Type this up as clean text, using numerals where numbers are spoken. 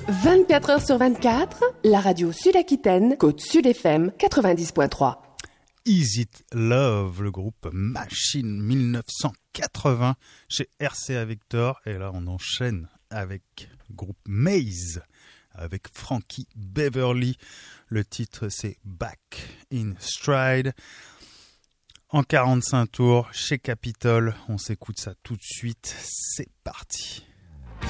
24 heures sur 24, la radio Sud-Aquitaine, Côte Sud FM 90.3. Is It Love, le groupe Machine 1980 chez RCA Victor. Et là, on enchaîne avec le groupe Maze, avec Frankie Beverly. Le titre, c'est Back in Stride. En 45 tours, chez Capitol. On s'écoute ça tout de suite. C'est parti.